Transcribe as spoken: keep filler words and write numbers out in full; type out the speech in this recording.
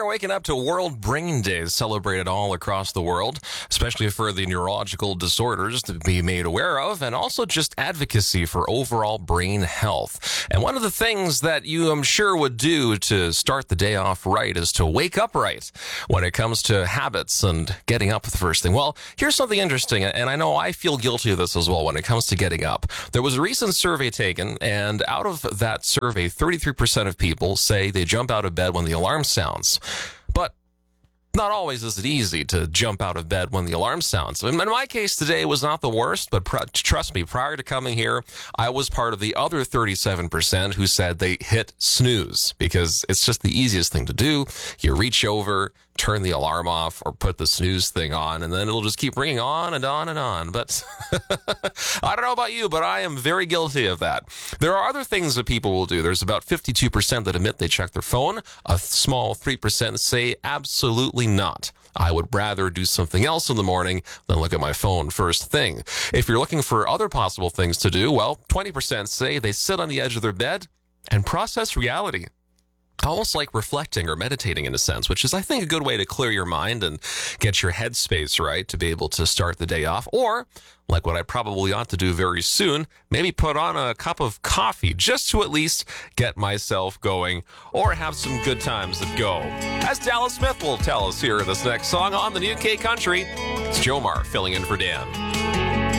waking up to World Brain Day, celebrated all across the world, especially for the neurological disorders to be made aware of, and also just advocacy for overall brain health. And one of the things that you, I'm sure, would do to start the day off right is to wake up right when it comes to habits and getting up the first thing. Well, here's something interesting, and I know I feel guilty of this as well when it comes to getting up. There was a recent survey taken, and out of that survey, thirty-three percent of people say they jump out of bed when the alarm sounds. But not always is it easy to jump out of bed when the alarm sounds. In my case today was not the worst, but pr- trust me, prior to coming here, I was part of the other thirty-seven percent who said they hit snooze because it's just the easiest thing to do. You reach over, turn the alarm off, or put the snooze thing on, and then it'll just keep ringing on and on and on. But I don't know about you, but I am very guilty of that. There are other things that people will do. There's about fifty-two percent that admit they check their phone. A small three percent say absolutely not. I would rather do something else in the morning than look at my phone first thing. If you're looking for other possible things to do, well, twenty percent say they sit on the edge of their bed and process reality. Almost like reflecting or meditating in a sense, which is, I think, a good way to clear your mind and get your headspace right to be able to start the day off. Or, like what I probably ought to do very soon, maybe put on a cup of coffee just to at least get myself going or have some good times that go. As Dallas Smith will tell us here in this next song on the New K Country, it's Jomar filling in for Dan.